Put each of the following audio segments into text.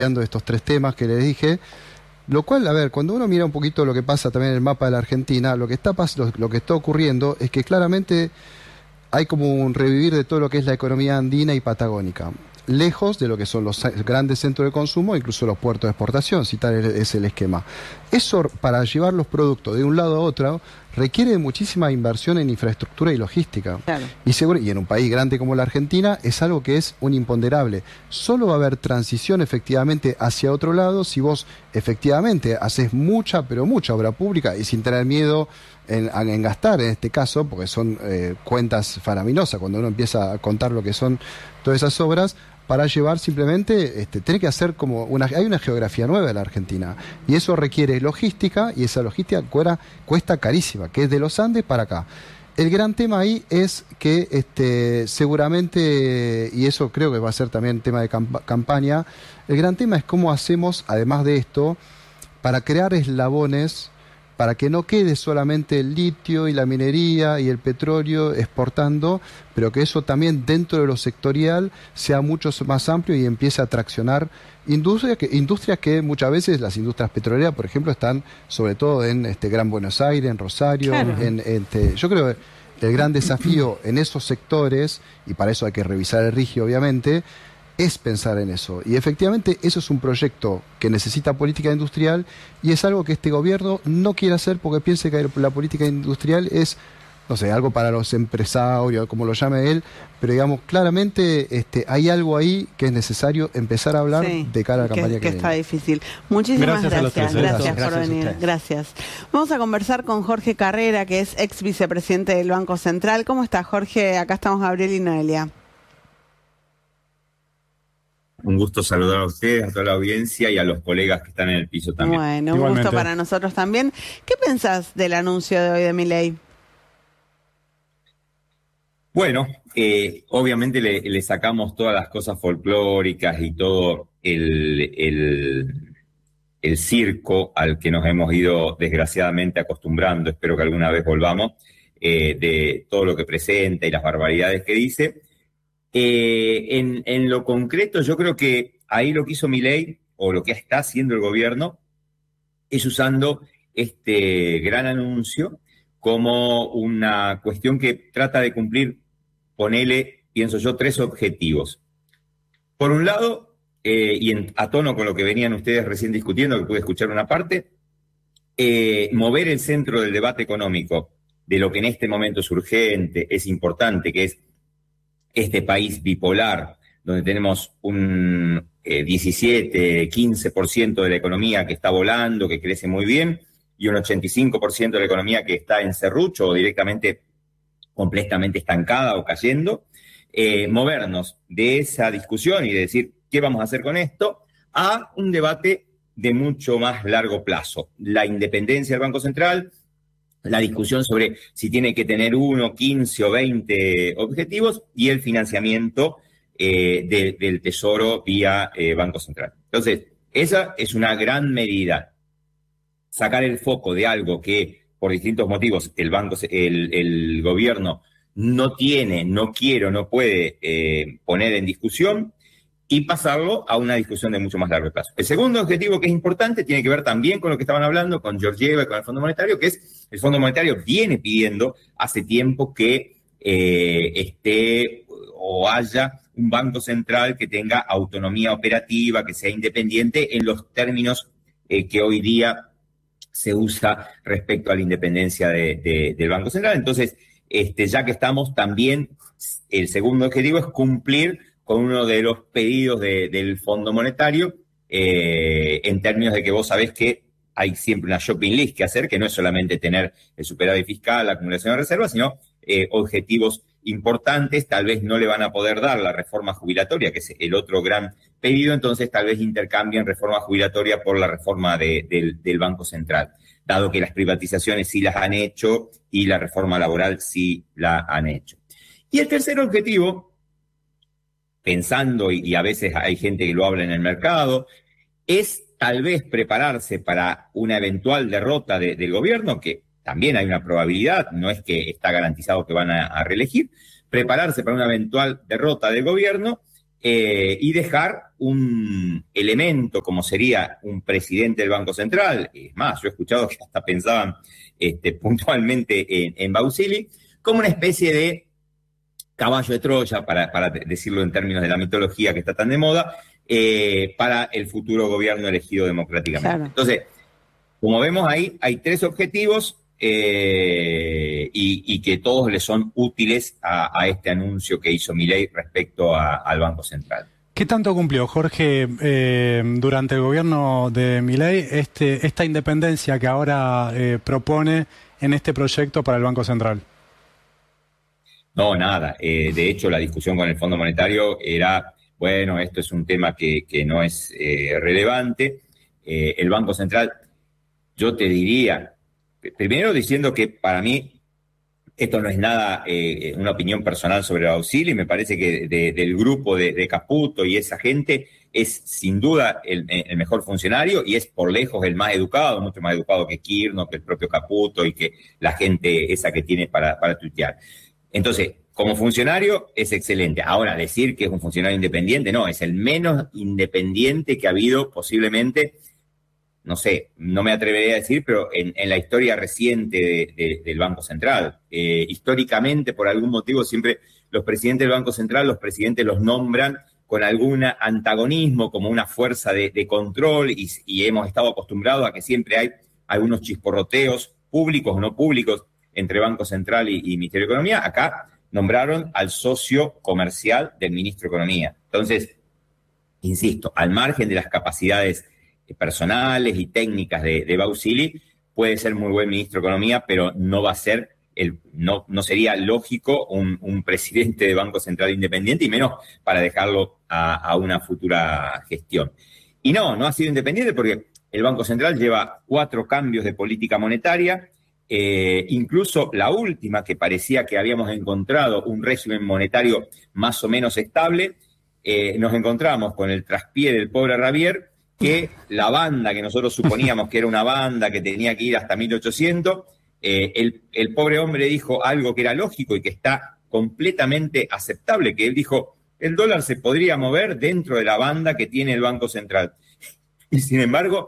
estos tres temas que les dije, lo cual, a ver, cuando uno mira un poquito lo que pasa también en el mapa de la Argentina, lo que está ocurriendo es que claramente hay como un revivir de todo lo que es la economía andina y patagónica, lejos de lo que son los grandes centros de consumo, incluso los puertos de exportación, si tal es el esquema. Eso, para llevar los productos de un lado a otro, requiere de muchísima inversión en infraestructura y logística. Claro. Y en un país grande como la Argentina es algo que es un imponderable. Solo va a haber transición efectivamente hacia otro lado si vos efectivamente haces mucha, pero mucha obra pública y sin tener miedo en gastar, en este caso, porque son cuentas faraminosas, cuando uno empieza a contar lo que son todas esas obras, para llevar simplemente, tiene que hacer hay una geografía nueva de la Argentina, y eso requiere logística, y esa logística cuesta carísima, que es de los Andes para acá. El gran tema ahí es que seguramente, y eso creo que va a ser también tema de campaña, el gran tema es cómo hacemos, además de esto, para crear eslabones, para que no quede solamente el litio y la minería y el petróleo exportando, pero que eso también dentro de lo sectorial sea mucho más amplio y empiece a traccionar industrias que muchas veces, las industrias petroleras, por ejemplo, están sobre todo en Gran Buenos Aires, en Rosario. Claro. Yo creo que el gran desafío en esos sectores, y para eso hay que revisar el RIGI obviamente, es pensar en eso. Y efectivamente eso es un proyecto que necesita política industrial, y es algo que este gobierno no quiere hacer porque piensa que la política industrial es, no sé, algo para los empresarios, como lo llame él, pero digamos, claramente hay algo ahí que es necesario empezar a hablar de cara a la campaña que está viene. difícil. Muchísimas gracias. Gracias por venir. Gracias. Vamos a conversar con Jorge Carrera, que es ex vicepresidente del Banco Central. ¿Cómo está, Jorge? Acá estamos Gabriel y Noelia. Un gusto saludar a ustedes, a toda la audiencia y a los colegas que están en el piso también. Bueno, un gusto para nosotros también. ¿Qué pensás del anuncio de hoy de Milei? Bueno, obviamente le sacamos todas las cosas folclóricas y todo el circo al que nos hemos ido desgraciadamente acostumbrando, espero que alguna vez volvamos, de todo lo que presenta y las barbaridades que dice. En lo concreto, yo creo que ahí lo que hizo Milei, o lo que está haciendo el gobierno, es usando este gran anuncio como una cuestión que trata de cumplir, ponele, pienso yo, tres objetivos. Por un lado, a tono con lo que venían ustedes recién discutiendo, que pude escuchar una parte, mover el centro del debate económico de lo que en este momento es urgente, es importante, que es este país bipolar, donde tenemos un 17, 15% de la economía que está volando, que crece muy bien, y un 85% de la economía que está en serrucho o directamente completamente estancada o cayendo, movernos de esa discusión y de decir qué vamos a hacer con esto, a un debate de mucho más largo plazo. La independencia del Banco Central, la discusión sobre si tiene que tener 1, 15 o 20 objetivos, y el financiamiento del Tesoro vía Banco Central. Entonces, esa es una gran medida. Sacar el foco de algo que, por distintos motivos, el gobierno no tiene, no quiere o no puede poner en discusión, y pasarlo a una discusión de mucho más largo plazo. El segundo objetivo que es importante tiene que ver también con lo que estaban hablando, con Georgieva y con el Fondo Monetario, que es el Fondo Monetario viene pidiendo hace tiempo que esté o haya un banco central que tenga autonomía operativa, que sea independiente en los términos que hoy día se usa respecto a la independencia del Banco Central. Entonces, ya que estamos, también el segundo objetivo es cumplir con uno de los pedidos del Fondo Monetario, en términos de que vos sabés que hay siempre una shopping list que hacer, que no es solamente tener el superávit fiscal, la acumulación de reservas, sino objetivos importantes. Tal vez no le van a poder dar la reforma jubilatoria, que es el otro gran pedido, entonces tal vez intercambien reforma jubilatoria por la reforma del Banco Central, dado que las privatizaciones sí las han hecho y la reforma laboral sí la han hecho. Y el tercer objetivo, pensando, y a veces hay gente que lo habla en el mercado, es tal vez prepararse para una eventual derrota del gobierno, que también hay una probabilidad, no es que está garantizado que van a reelegir, prepararse para una eventual derrota del gobierno y dejar un elemento como sería un presidente del Banco Central. Es más, yo he escuchado que hasta pensaban puntualmente en Bausili, como una especie de caballo de Troya, para decirlo en términos de la mitología que está tan de moda, para el futuro gobierno elegido democráticamente. Claro. Entonces, como vemos ahí, hay 3 objetivos y que todos le son útiles a este anuncio que hizo Milei respecto al Banco Central. ¿Qué tanto cumplió, Jorge, durante el gobierno de Milei esta independencia que ahora propone en este proyecto para el Banco Central? No, nada. De hecho, la discusión con el Fondo Monetario era, bueno, esto es un tema que no es relevante. El Banco Central, yo te diría, primero diciendo que para mí esto no es nada una opinión personal sobre Bausili, me parece que del grupo de Caputo y esa gente es sin duda el mejor funcionario y es por lejos el más educado, mucho más educado que Kirchner, que el propio Caputo y que la gente esa que tiene para tuitear. Entonces, como funcionario es excelente. Ahora, decir que es un funcionario independiente, no, es el menos independiente que ha habido posiblemente, no sé, no me atrevería a decir, pero en la historia reciente del Banco Central. Históricamente, por algún motivo, siempre los presidentes del Banco Central, los presidentes los nombran con algún antagonismo, como una fuerza de control, y hemos estado acostumbrados a que siempre hay algunos chisporroteos públicos o no públicos entre Banco Central y Ministerio de Economía. Acá nombraron al socio comercial del ministro de Economía. Entonces, insisto, al margen de las capacidades personales y técnicas de Bausili, puede ser muy buen ministro de Economía, pero no va a ser, no sería lógico un presidente de Banco Central independiente, y menos para dejarlo a una futura gestión. Y no ha sido independiente porque el Banco Central lleva 4 cambios de política monetaria. Incluso la última, que parecía que habíamos encontrado un régimen monetario más o menos estable, nos encontramos con el traspié del pobre Rabier, que la banda que nosotros suponíamos que era una banda que tenía que ir hasta 1800, el pobre hombre dijo algo que era lógico y que está completamente aceptable, que él dijo, el dólar se podría mover dentro de la banda que tiene el Banco Central. Y sin embargo,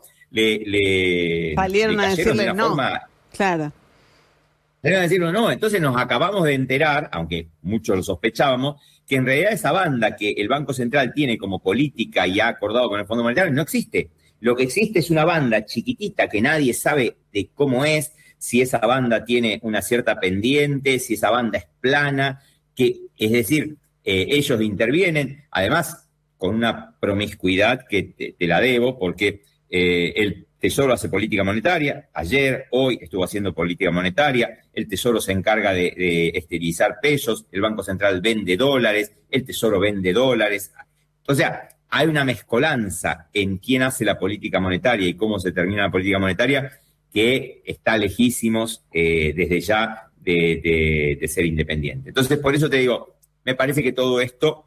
salieron a decirle no. Claro. Salieron a decirlo no. Entonces nos acabamos de enterar, aunque muchos lo sospechábamos, que en realidad esa banda que el Banco Central tiene como política y ha acordado con el Fondo Monetario no existe. Lo que existe es una banda chiquitita que nadie sabe de cómo es, si esa banda tiene una cierta pendiente, si esa banda es plana, es decir, ellos intervienen, además con una promiscuidad que te la debo, porque el Tesoro hace política monetaria, ayer, hoy estuvo haciendo política monetaria, el Tesoro se encarga de esterilizar pesos, el Banco Central vende dólares, el Tesoro vende dólares. O sea, hay una mezcolanza en quién hace la política monetaria y cómo se termina la política monetaria que está lejísimos desde ya de ser independiente. Entonces, por eso te digo, me parece que todo esto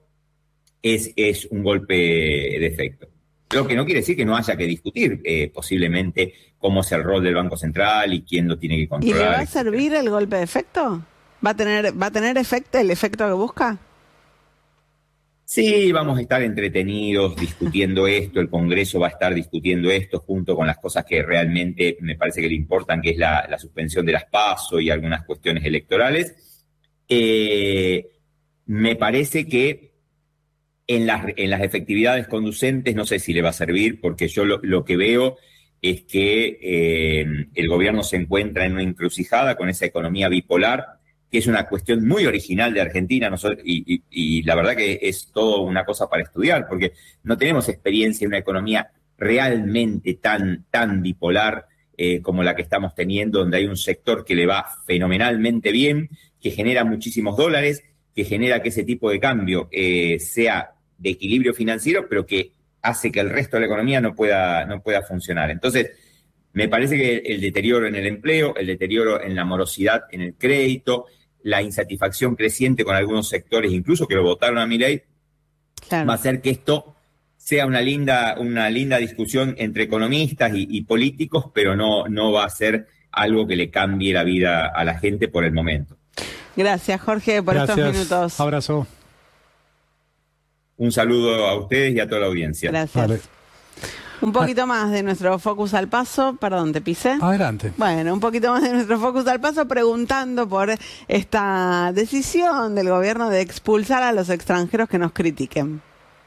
es un golpe de efecto. Lo que no quiere decir que no haya que discutir posiblemente cómo es el rol del Banco Central y quién lo tiene que controlar. ¿Y le va a servir el golpe de efecto? ¿Va a tener efecto, el efecto que busca? Sí, vamos a estar entretenidos discutiendo esto, el Congreso va a estar discutiendo esto junto con las cosas que realmente me parece que le importan, que es la suspensión de las PASO y algunas cuestiones electorales. Me parece que en las efectividades conducentes no sé si le va a servir, porque yo lo que veo es que el gobierno se encuentra en una encrucijada con esa economía bipolar, que es una cuestión muy original de Argentina, y la verdad que es todo una cosa para estudiar, porque no tenemos experiencia en una economía realmente tan bipolar como la que estamos teniendo, donde hay un sector que le va fenomenalmente bien, que genera muchísimos dólares, que genera que ese tipo de cambio sea de equilibrio financiero, pero que hace que el resto de la economía no pueda funcionar. Entonces, me parece que el deterioro en el empleo, el deterioro en la morosidad en el crédito, la insatisfacción creciente con algunos sectores, incluso que lo votaron a Milei, claro, va a hacer que esto sea una linda discusión entre economistas y políticos, pero no va a ser algo que le cambie la vida a la gente por el momento. Gracias, Jorge, por estos minutos. Abrazo. un saludo a ustedes y a toda la audiencia. Gracias. Vale. Un poquito más de nuestro Focus al Paso, perdón, te pisé. Adelante. Bueno, un poquito más de nuestro Focus al Paso preguntando por esta decisión del gobierno de expulsar a los extranjeros que nos critiquen.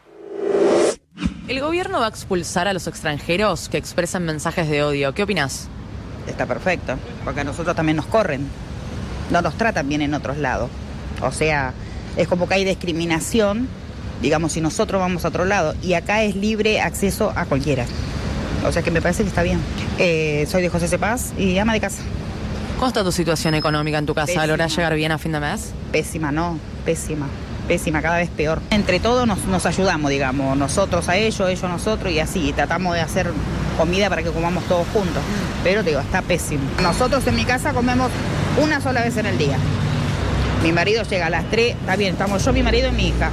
El gobierno va a expulsar a los extranjeros que expresan mensajes de odio. ¿Qué opinás? Está perfecto, porque a nosotros también nos corren. No nos tratan bien en otros lados. O sea, es como que hay discriminación, digamos, si nosotros vamos a otro lado, y acá es libre acceso a cualquiera. O sea que me parece que está bien. Soy de José Cepaz y ama de casa. ¿Cómo está tu situación económica en tu casa? Pésima. ¿Lográs llegar bien a fin de mes? Pésima, no, pésima. Pésima, cada vez peor. Entre todos nos ayudamos, digamos, nosotros a ellos a nosotros, y así, tratamos de hacer comida para que comamos todos juntos. Pero te digo, está pésimo. Nosotros en mi casa comemos una sola vez en el día. Mi marido llega a las 3, está bien, estamos yo, mi marido y mi hija.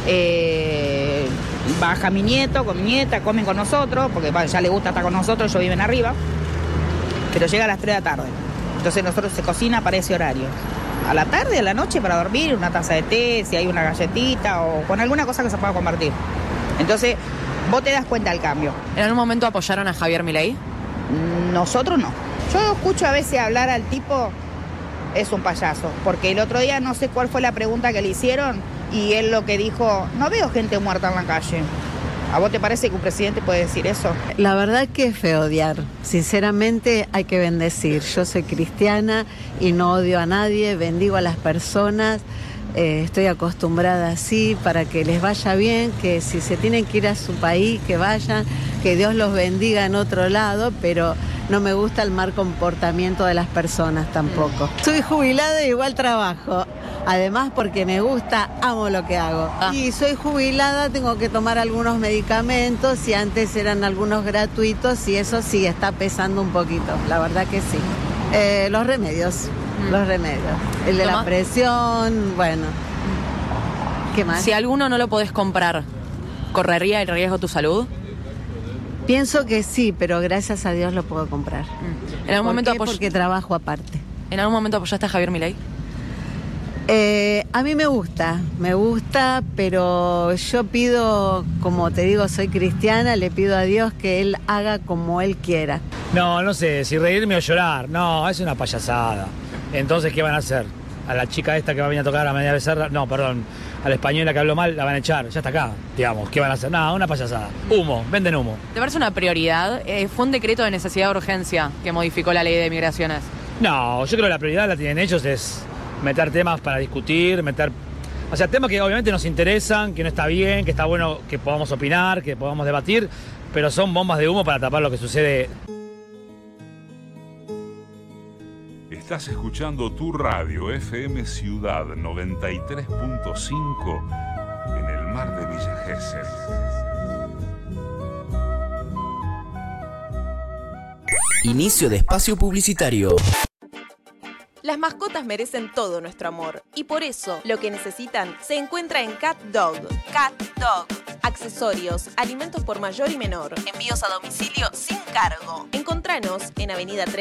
Baja mi nieto con mi nieta, comen con nosotros, porque bueno, ya le gusta estar con nosotros, ellos viven arriba, pero llega a las 3 de la tarde. Entonces nosotros se cocina para ese horario. A la tarde, a la noche, para dormir, una taza de té, si hay una galletita o con alguna cosa que se pueda compartir. Entonces, vos te das cuenta del cambio. ¿En algún momento apoyaron a Javier Milei? Nosotros no. Yo escucho a veces hablar al tipo, es un payaso, porque el otro día no sé cuál fue la pregunta que le hicieron y él lo que dijo, no veo gente muerta en la calle. ¿A vos te parece que un presidente puede decir eso? La verdad que es feo odiar. Sinceramente hay que bendecir. Yo soy cristiana y no odio a nadie, bendigo a las personas. Estoy acostumbrada así para que les vaya bien, que si se tienen que ir a su país, que vayan, que Dios los bendiga en otro lado, pero no me gusta el mal comportamiento de las personas tampoco. Soy jubilada e igual trabajo. Además, porque me gusta, amo lo que hago. Y soy jubilada, tengo que tomar algunos medicamentos y antes eran algunos gratuitos y eso sí está pesando un poquito, la verdad que sí. Los remedios. El de la presión, bueno. ¿Qué más? Si alguno no lo podés comprar, ¿correría el riesgo tu salud? Pienso que sí, pero gracias a Dios lo puedo comprar. ¿En algún momento porque trabajo aparte. ¿En algún momento apoyaste a Javier Milei? A mí me gusta, pero yo pido, como te digo, soy cristiana, le pido a Dios que Él haga como Él quiera. No sé, si reírme o llorar, no, es una payasada. Entonces, ¿qué van a hacer? A la chica esta que va a venir a tocar a María Becerra, no, perdón, a la española que habló mal, la van a echar, ya está acá, digamos, ¿qué van a hacer? No, una payasada, humo, venden humo. ¿Te parece una prioridad? Fue un decreto de necesidad de urgencia que modificó la ley de migraciones. No, yo creo que la prioridad la tienen ellos, es meter temas para discutir, o sea, temas que obviamente nos interesan, que no está bien, que está bueno que podamos opinar, que podamos debatir, pero son bombas de humo para tapar lo que sucede. Estás escuchando tu radio FM Ciudad 93.5 en el mar de Villa Gesell. Inicio de espacio publicitario. Las mascotas merecen todo nuestro amor y por eso lo que necesitan se encuentra en Cat Dog. Cat Dog. Accesorios, alimentos por mayor y menor, envíos a domicilio sin cargo. Encontranos en Avenida 3.